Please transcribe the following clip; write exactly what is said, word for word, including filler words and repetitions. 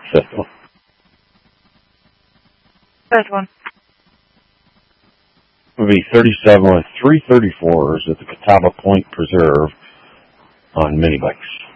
Fifth one. Third one. It would be thirty-seven with three thirty-fours at the Catawba Point Preserve on mini bikes.